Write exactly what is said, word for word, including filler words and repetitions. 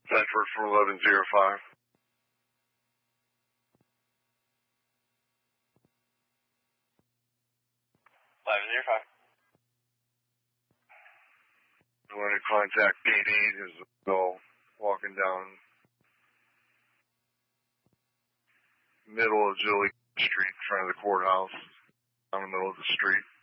Bedford for eleven oh five. eleven oh five. Going to contact P D as well, walking down middle of Julie Street in front of the courthouse, down the middle of the street.